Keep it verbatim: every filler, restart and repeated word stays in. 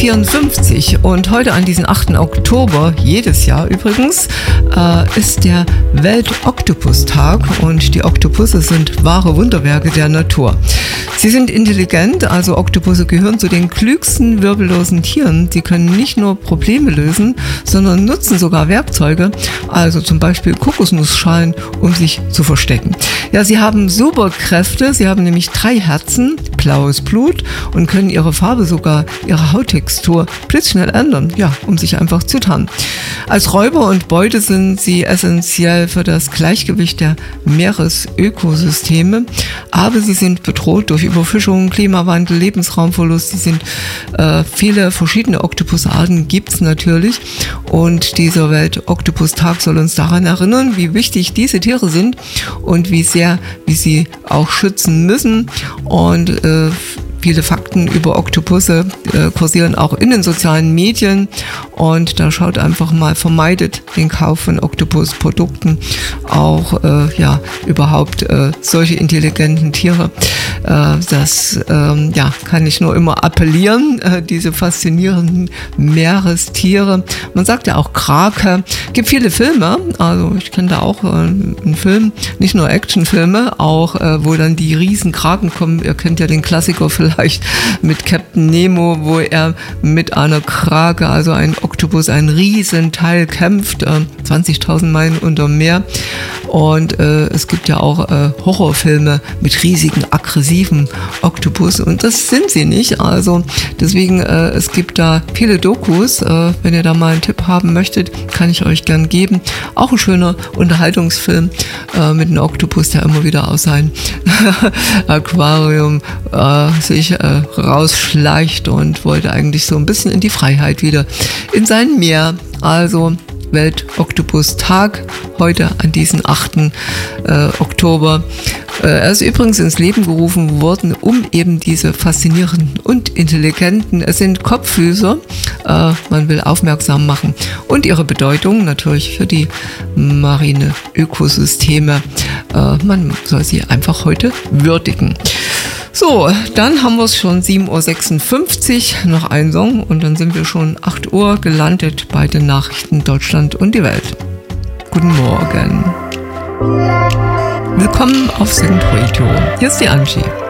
vierundfünfzig und heute an diesem achten Oktober, jedes Jahr übrigens, äh, ist der Welt-Oktopus-Tag und die Oktopusse sind wahre Wunderwerke der Natur. Sie sind intelligent, also Oktopusse gehören zu den klügsten wirbellosen Tieren. Sie können nicht nur Probleme lösen, sondern nutzen sogar Werkzeuge, also zum Beispiel Kokosnussschalen, um sich zu verstecken. Ja, sie haben Superkräfte, sie haben nämlich drei Herzen, blaues Blut und können ihre Farbe, sogar ihre Hauttextur blitzschnell ändern, ja, um sich einfach zu tarnen. Als Räuber und Beute sind sie essentiell für das Gleichgewicht der Meeresökosysteme, aber sie sind bedroht durch Überfischung, Klimawandel, Lebensraumverlust. Sie sind äh, viele verschiedene Oktopusarten gibt es natürlich und dieser Welt-Oktopus-Tag soll uns daran erinnern, wie wichtig diese Tiere sind und wie sehr wir sie auch schützen müssen und äh, viele Fakten über Oktopusse äh, kursieren auch in den sozialen Medien und da schaut einfach mal, vermeidet den Kauf von Oktopusprodukten, auch äh, ja überhaupt äh, solche intelligenten Tiere. Äh, das ähm, ja, kann ich nur immer appellieren, äh, diese faszinierenden Meerestiere. Man sagt ja auch Krake. Es gibt viele Filme, also ich kenne da auch äh, einen Film, nicht nur Actionfilme, auch äh, wo dann die riesen Kraken kommen. Ihr kennt ja den Klassiker vielleicht mit Captain Nemo, wo er mit einer Krake, also ein Oktopus, ein Riesenteil kämpft, äh, zwanzigtausend Meilen unter Meer. Und äh, es gibt ja auch äh, Horrorfilme mit riesigen, aggressiven Oktopus und das sind sie nicht. Also deswegen, äh, es gibt da viele Dokus. Äh, wenn ihr da mal einen Tipp haben möchtet, kann ich euch gern geben. Auch ein schöner Unterhaltungsfilm äh, mit einem Oktopus, der immer wieder aus seinem Aquarium äh, sich äh, rausschleicht und wollte eigentlich so ein bisschen in die Freiheit wieder in sein Meer. Also Welt-Oktopus-Tag, heute an diesem achten Äh, Oktober. Äh, er ist übrigens ins Leben gerufen worden, um eben diese faszinierenden und intelligenten, es sind Kopffüßer, äh, man will aufmerksam machen und ihre Bedeutung natürlich für die marine Ökosysteme. Äh, man soll sie einfach heute würdigen. So, dann haben wir es schon sieben Uhr sechsundfünfzig, noch ein Song und dann sind wir schon acht Uhr gelandet bei den Nachrichten Deutschland und die Welt. Guten Morgen. Willkommen auf Send Radio. Hier ist die Angie.